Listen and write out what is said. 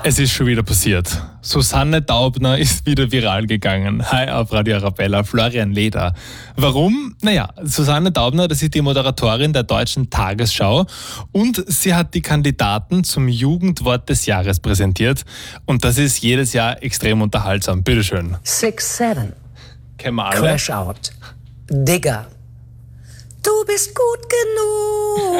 Es ist schon wieder passiert. Susanne Daubner ist wieder viral gegangen. Hi auf Radio Arabella, Florian Leder. Warum? Naja, Susanne Daubner, das ist die Moderatorin der Deutschen Tagesschau und sie hat die Kandidaten zum Jugendwort des Jahres präsentiert und das ist jedes Jahr extrem unterhaltsam. Bitteschön. 6-7. Kennen wir alle? Crash out. Digger. Du bist gut genug.